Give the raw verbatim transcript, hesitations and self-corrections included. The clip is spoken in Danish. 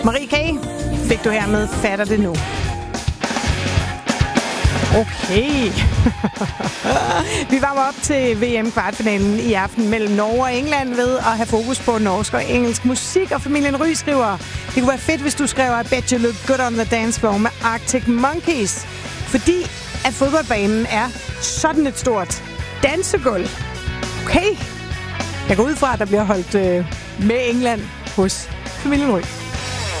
Marie K. fik du hermed Fatter det nu. Okay. Vi varmer op til V M-kvartfinalen i aften mellem Norge og England ved at have fokus på norsk og engelsk musik. Og familien Ry skriver, det kunne være fedt, hvis du skrev I bet you look good on the dance floor med Arctic Monkeys. Fordi at fodboldbanen er sådan et stort dansegulv. Okay. Jeg går ud fra, at der bliver holdt øh, med England hos familien Ry.